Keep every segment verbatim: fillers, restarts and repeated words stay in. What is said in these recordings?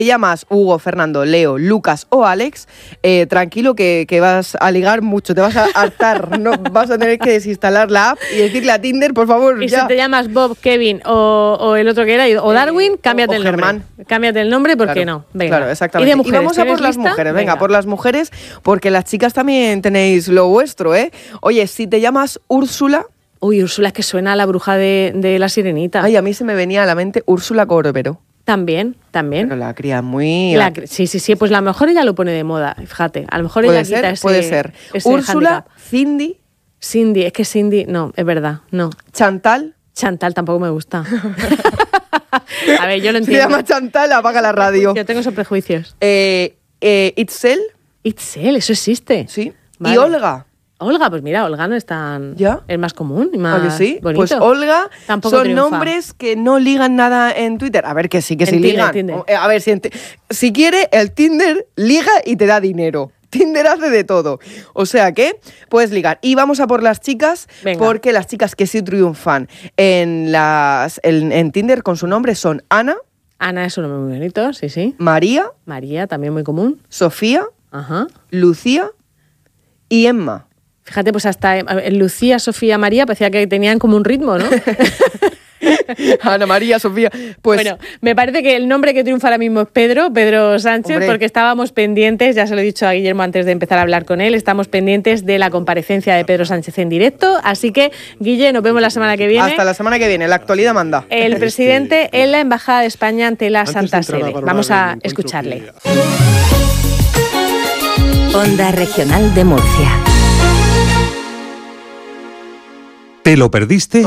te llamas Hugo, Fernando, Leo, Lucas o Alex, eh, tranquilo que, que vas a ligar mucho, te vas a hartar, no vas a tener que desinstalar la app y decirle a Tinder, por favor, y ya. si te llamas Bob, Kevin o, o el otro que era, o Darwin, cámbiate o, o el nombre. Germán. Cámbiate el nombre porque claro, no. Venga. Claro, exactamente. Y de mujeres, y vamos a por las lista? mujeres, venga, venga, por las mujeres, porque las chicas también tenéis lo vuestro, ¿eh? Oye, si te llamas Úrsula... Uy, Úrsula, es que suena a la bruja de, de la Sirenita. Ay, a mí se me venía a la mente Úrsula Corberó. También, también. Pero la cría muy... La, sí, sí, sí, pues a lo mejor ella lo pone de moda, fíjate. A lo mejor puede ella ser, quita ese puede ser. ese Úrsula, handicap. Cindy... Cindy, es que Cindy, no, es verdad, no. Chantal... Chantal tampoco me gusta. A ver, yo lo entiendo. Se llama Chantal, apaga la radio. Yo tengo esos prejuicios. Eh, eh, Itzel... Itzel, eso existe. Sí. Vale. Y Olga... Olga, pues mira, Olga no es tan... ¿Ya? Es más común y más ¿A que sí? bonito. Pues Olga Tampoco son triunfa. nombres que no ligan nada en Twitter. A ver, que sí, que En sí Tinder, ligan. Tinder. A ver, si, si quiere, el Tinder liga y te da dinero. Tinder hace de todo. O sea que puedes ligar. Y vamos a por las chicas, Venga. porque las chicas que sí triunfan en, las, en, en Tinder con su nombre son Ana, Ana es un nombre muy bonito, sí, sí. María, María, también muy común. Sofía, Ajá. Lucía y Emma. Fíjate, pues hasta eh, Lucía, Sofía, María parecía que tenían como un ritmo, ¿no? Ana María, Sofía. Pues bueno, me parece que el nombre que triunfa ahora mismo es Pedro, Pedro Sánchez, Hombre. porque estábamos pendientes, ya se lo he dicho a Guillermo antes de empezar a hablar con él, estamos pendientes de la comparecencia de Pedro Sánchez en directo, así que, Guille, nos vemos la semana que viene. hasta la semana que viene, la actualidad manda. El presidente en la Embajada de España ante la Antes Santa de entrar a Sede. valorar Vamos el a encuentro escucharle. que- Onda Regional de Murcia. ¿Te lo perdiste?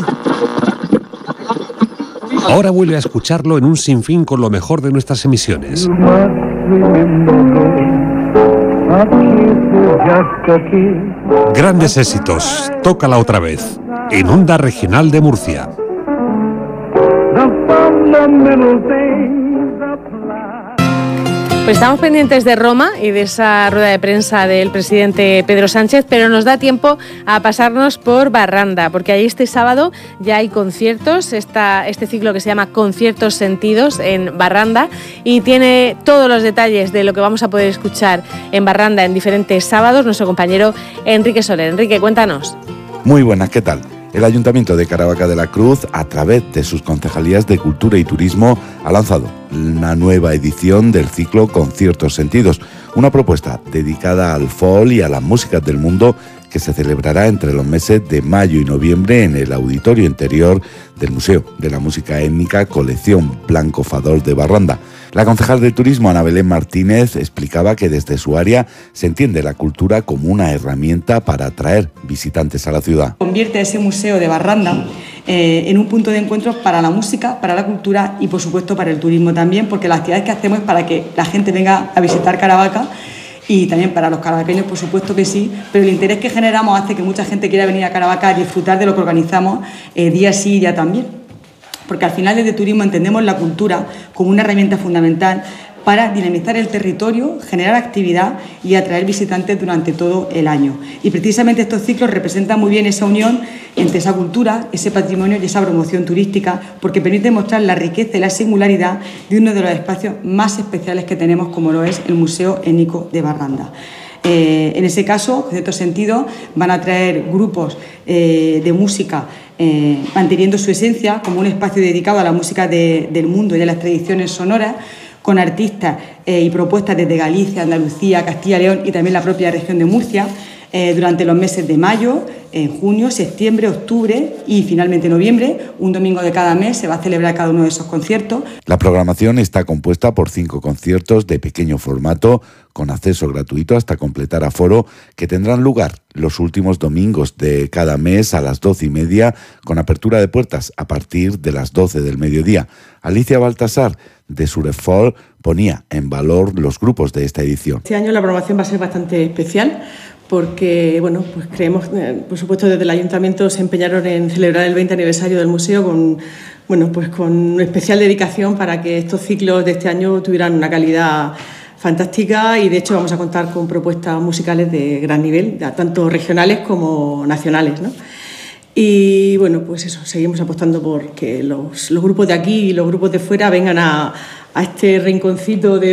Ahora vuelve a escucharlo en un sinfín con lo mejor de nuestras emisiones. Grandes éxitos, tócala otra vez, en Onda Regional de Murcia. Pues estamos pendientes de Roma y de esa rueda de prensa del presidente Pedro Sánchez, pero nos da tiempo a pasarnos por Barranda, porque ahí este sábado ya hay conciertos, esta, este ciclo que se llama Conciertos Sentidos en Barranda, y tiene todos los detalles de lo que vamos a poder escuchar en Barranda en diferentes sábados nuestro compañero Enrique Soler. Enrique, cuéntanos. Muy buenas, ¿qué tal? El Ayuntamiento de Caravaca de la Cruz, a través de sus concejalías de Cultura y Turismo, ha lanzado una nueva edición del ciclo Conciertos Sentidos, una propuesta dedicada al folk y a las músicas del mundo que se celebrará entre los meses de mayo y noviembre en el auditorio interior del Museo de la Música Étnica Colección Blanco Fador de Barranda. La concejal de Turismo, Ana Belén Martínez, explicaba que desde su área se entiende la cultura como una herramienta para atraer visitantes a la ciudad. Convierte ese museo de Barranda eh, en un punto de encuentro para la música, para la cultura y, por supuesto, para el turismo también, porque las actividades que hacemos es para que la gente venga a visitar Caravaca y también para los caravaqueños, por supuesto que sí, pero el interés que generamos hace que mucha gente quiera venir a Caravaca a disfrutar de lo que organizamos eh, día sí y día también. Porque al final desde turismo entendemos la cultura como una herramienta fundamental para dinamizar el territorio, generar actividad y atraer visitantes durante todo el año. Y precisamente estos ciclos representan muy bien esa unión entre esa cultura, ese patrimonio y esa promoción turística, porque permite mostrar la riqueza y la singularidad de uno de los espacios más especiales que tenemos, como lo es el Museo Étnico de Barranda. Eh, en ese caso, en cierto sentido, van a traer grupos eh, de música eh, manteniendo su esencia como un espacio dedicado a la música de, del mundo y a las tradiciones sonoras, con artistas eh, y propuestas desde Galicia, Andalucía, Castilla y León y también la propia región de Murcia, eh, durante los meses de mayo, en junio, septiembre, octubre y finalmente noviembre. Un domingo de cada mes se va a celebrar cada uno de esos conciertos. La programación está compuesta por cinco conciertos de pequeño formato, con acceso gratuito hasta completar aforo, que tendrán lugar los últimos domingos de cada mes a las doce y media, con apertura de puertas a partir de las doce del mediodía. Alicia Baltasar, de Surefol, ponía en valor los grupos de esta edición. Este año la programación va a ser bastante especial porque, bueno, pues creemos, eh, por supuesto, desde el Ayuntamiento se empeñaron en celebrar el veinte aniversario del museo con, bueno, pues con especial dedicación para que estos ciclos de este año tuvieran una calidad fantástica, y de hecho vamos a contar con propuestas musicales de gran nivel, tanto regionales como nacionales, ¿no? Y bueno, pues eso, seguimos apostando por que los, los grupos de aquí y los grupos de fuera vengan a, a este rinconcito de